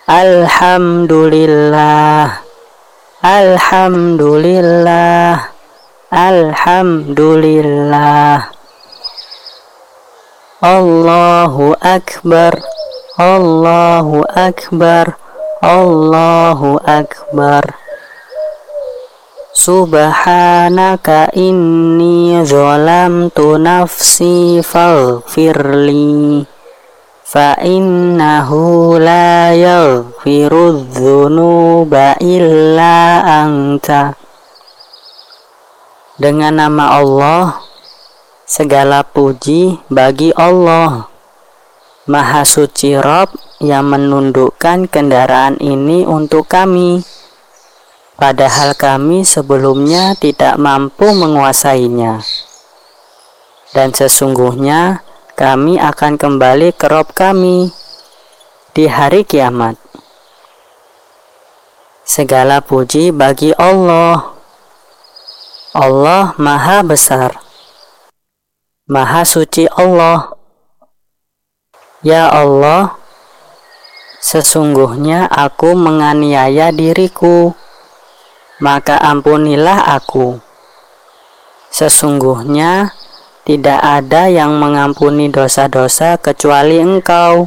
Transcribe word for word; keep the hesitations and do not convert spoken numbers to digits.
Alhamdulillah, Alhamdulillah, Alhamdulillah. Allahu Akbar, Allahu Akbar, Allahu Akbar. Subhanaka inni zalamtu nafsi faghfirli fa innahu la yaghfirudz dzunuba illa anta. Dengan nama Allah, segala puji bagi Allah, Maha Suci Rabb yang menundukkan kendaraan ini untuk kami, padahal kami sebelumnya tidak mampu menguasainya. Dan sesungguhnya kami akan kembali ke Rabb kami di hari kiamat. Segala puji bagi Allah. Allah Maha Besar, Maha Suci Allah. Ya Allah, sesungguhnya aku menganiaya diriku, maka ampunilah aku. Sesungguhnya tidak ada yang mengampuni dosa-dosa kecuali Engkau.